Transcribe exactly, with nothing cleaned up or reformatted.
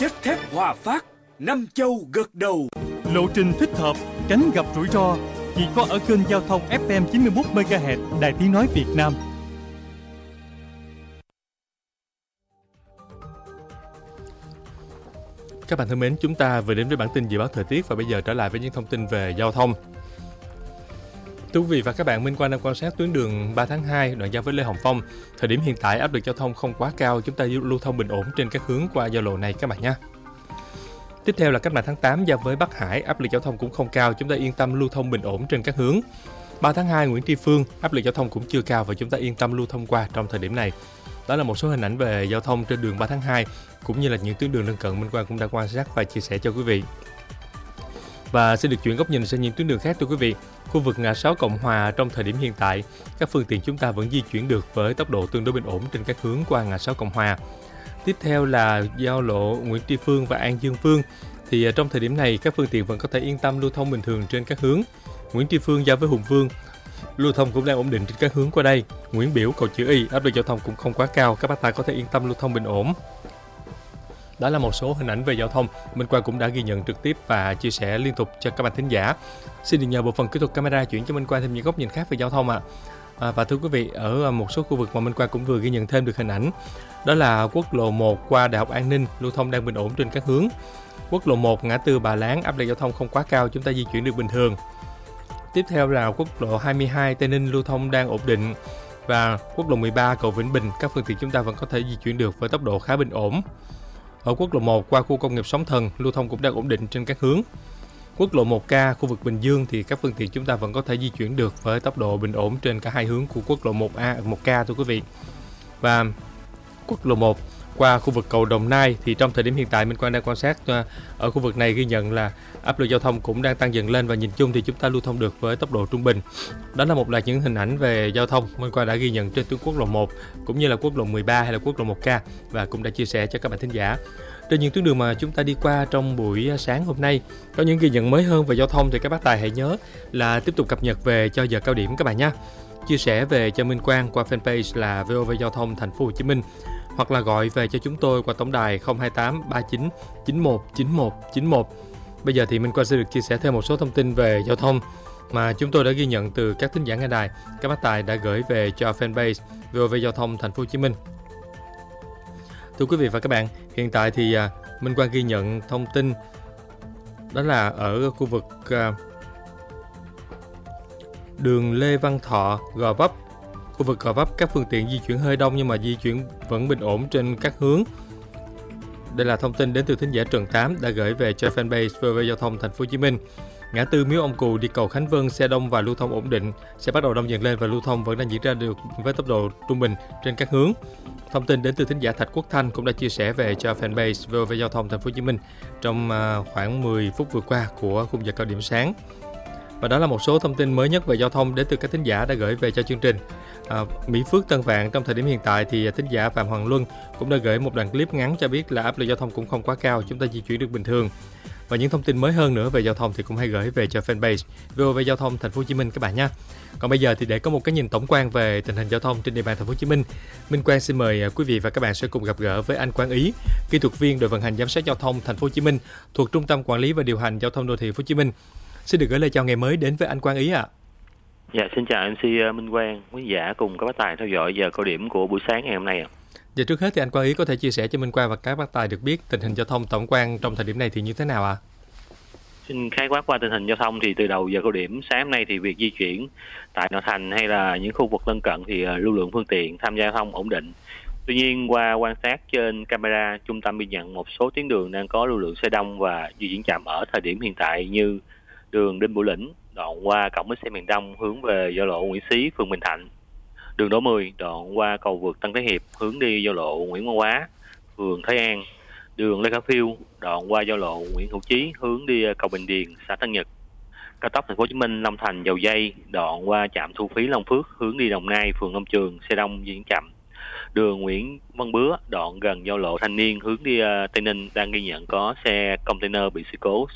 chất thép Hòa Phát, năm châu gật đầu. Lộ trình thích hợp, tránh gặp rủi ro, chỉ có ở kênh giao thông ép em chín mươi mốt mê ga héc Đài Tiếng nói Việt Nam. Các bạn thân mến, chúng ta vừa đến với bản tin dự báo thời tiết và bây giờ trở lại với những thông tin về giao thông. Thưa quý vị và các bạn, Minh Quang đang quan sát tuyến đường ba tháng hai đoạn giao với Lê Hồng Phong. Thời điểm hiện tại áp lực giao thông không quá cao, chúng ta lưu thông bình ổn trên các hướng qua giao lộ này các bạn nhé. Tiếp theo là cách mạng tháng tám giao với Bắc Hải, áp lực giao thông cũng không cao, chúng ta yên tâm lưu thông bình ổn trên các hướng. ba tháng hai Nguyễn Tri Phương, áp lực giao thông cũng chưa cao và chúng ta yên tâm lưu thông qua trong thời điểm này. Đó là một số hình ảnh về giao thông trên đường ba tháng hai cũng như là những tuyến đường lân cận Minh Quang cũng đã quan sát và chia sẻ cho quý vị. Và xin được chuyển góc nhìn sang những tuyến đường khác thưa quý vị. Khu vực ngã sáu Cộng Hòa trong thời điểm hiện tại, các phương tiện chúng ta vẫn di chuyển được với tốc độ tương đối bình ổn trên các hướng qua ngã sáu Cộng Hòa. Tiếp theo là giao lộ Nguyễn Tri Phương và An Dương Vương. Thì trong thời điểm này các phương tiện vẫn có thể yên tâm lưu thông bình thường trên các hướng. Nguyễn Tri Phương giao với Hùng Vương, lưu thông cũng đang ổn định trên các hướng qua đây. Nguyễn Biểu, cầu chữ Y, áp lực giao thông cũng không quá cao, các bác tài có thể yên tâm lưu thông bình ổn. Đó là một số hình ảnh về giao thông Minh Quang cũng đã ghi nhận trực tiếp và chia sẻ liên tục cho các bạn thính giả. Xin được nhờ bộ phận kỹ thuật camera chuyển cho Minh Quang thêm những góc nhìn khác về giao thông ạ. À. À, và thưa quý vị, ở một số khu vực mà Minh Quang cũng vừa ghi nhận thêm được hình ảnh, đó là quốc lộ một qua Đại học An Ninh, lưu thông đang bình ổn trên các hướng. Quốc lộ một ngã tư Bà Láng, áp lực giao thông không quá cao, chúng ta di chuyển được bình thường. Tiếp theo là quốc lộ hai mươi hai Tây Ninh, lưu thông đang ổn định. Và quốc lộ mười ba cầu Vĩnh Bình, các phương tiện chúng ta vẫn có thể di chuyển được với tốc độ khá bình ổn. Ở quốc lộ một qua khu công nghiệp Sóng Thần, lưu thông cũng đang ổn định trên các hướng. Quốc lộ một K khu vực Bình Dương thì các phương tiện chúng ta vẫn có thể di chuyển được với tốc độ bình ổn trên cả hai hướng của quốc lộ một A, một K thưa quý vị. Và quốc lộ một qua khu vực cầu Đồng Nai thì trong thời điểm hiện tại Minh Quang đang quan sát ở khu vực này ghi nhận là áp lực giao thông cũng đang tăng dần lên và nhìn chung thì chúng ta lưu thông được với tốc độ trung bình. Đó là một loạt những hình ảnh về giao thông Minh Quang đã ghi nhận trên tuyến quốc lộ một cũng như là quốc lộ mười ba hay là quốc lộ một K và cũng đã chia sẻ cho các bạn thính giả. Trên những tuyến đường mà chúng ta đi qua trong buổi sáng hôm nay có những ghi nhận mới hơn về giao thông thì các bác tài hãy nhớ là tiếp tục cập nhật về cho giờ cao điểm các bạn nhé. Chia sẻ về cho Minh Quang qua fanpage là vê o vê Giao thông Thành phố Hồ Chí Minh hoặc là gọi về cho chúng tôi qua tổng đài không hai tám ba chín chín một chín một chín một. Bây giờ thì Minh Quang sẽ được chia sẻ thêm một số thông tin về giao thông mà chúng tôi đã ghi nhận từ các thính giả nghe đài. Các bác tài đã gửi về cho fanpage vê o vê Giao thông Thành phố Hồ Chí Minh. Thưa quý vị và các bạn, hiện tại thì Minh Quang ghi nhận thông tin đó là ở khu vực đường Lê Văn Thọ, Gò Vấp. Khu vực Gò Vấp các phương tiện di chuyển hơi đông nhưng mà di chuyển vẫn bình ổn trên các hướng. Đây là thông tin đến từ thính giả Trần Tám đã gửi về cho fanpage vê o vê Giao thông Thành phố Hồ Chí Minh. Ngã tư Miếu Ông Cù đi cầu Khánh Vân, xe đông và lưu thông ổn định, sẽ bắt đầu đông dần lên và lưu thông vẫn đang diễn ra được với tốc độ trung bình trên các hướng. Thông tin đến từ thính giả Thạch Quốc Thanh cũng đã chia sẻ về cho fanpage vê o vê Giao thông Thành phố Hồ Chí Minh trong khoảng mười phút vừa qua của khung giờ cao điểm sáng. Và đó là một số thông tin mới nhất về giao thông đến từ các thính giả đã gửi về cho chương trình. À, Mỹ Phước Tân Vạn trong thời điểm hiện tại thì thính giả Phạm Hoàng Luân cũng đã gửi một đoạn clip ngắn cho biết là áp lực giao thông cũng không quá cao, chúng ta di chuyển được bình thường. Và những thông tin mới hơn nữa về giao thông thì cũng hãy gửi về cho fanpage vê o vê Giao thông Thành phố Hồ Chí Minh các bạn nhé. Còn bây giờ thì để có một cái nhìn tổng quan về tình hình giao thông trên địa bàn Thành phố Hồ Chí Minh, Minh Quang xin mời quý vị và các bạn sẽ cùng gặp gỡ với anh Quang Ý, kỹ thuật viên đội vận hành giám sát giao thông Thành phố Hồ Chí Minh thuộc Trung tâm Quản lý và Điều hành Giao thông Đô thị Thành phố Hồ Chí Minh. Xin được gửi lời chào ngày mới đến với anh Quang Ý ạ. À. Dạ, xin chào em xê Minh Quang, quý giả cùng các bác tài theo dõi giờ cao điểm của buổi sáng ngày hôm nay ạ. Dạ, trước hết thì anh Quang Ý có thể chia sẻ cho Minh Quang và các bác tài được biết tình hình giao thông tổng quan trong thời điểm này thì như thế nào ạ? À? Xin khái quát qua tình hình giao thông thì từ đầu giờ cao điểm sáng hôm nay thì việc di chuyển tại nội thành hay là những khu vực lân cận thì lưu lượng phương tiện tham gia giao thông ổn định. Tuy nhiên qua quan sát trên camera, trung tâm ghi nhận một số tuyến đường đang có lưu lượng xe đông và di chuyển chậm ở thời điểm hiện tại như đường Đinh Bộ Lĩnh, đoạn qua cổng bến xe miền Đông hướng về giao lộ Nguyễn Xí, phường Bình Thạnh, đường Đỗ Mười, đoạn qua cầu vượt Tân Thế Hiệp hướng đi giao lộ Nguyễn Văn Quá, phường Thới An, đường Lê Khả Phiêu, đoạn qua giao lộ Nguyễn Hữu Chí hướng đi cầu Bình Điền, xã Tân Nhật, cao tốc Thành phố Hồ Chí Minh Long Thành Dầu Dây, đoạn qua trạm thu phí Long Phước hướng đi Đồng Nai, phường Long Trường, xe đông di chuyển chậm. Đường Nguyễn Văn Bứa, đoạn gần giao lộ Thanh Niên hướng đi Tây Ninh đang ghi nhận có xe container bị sự cố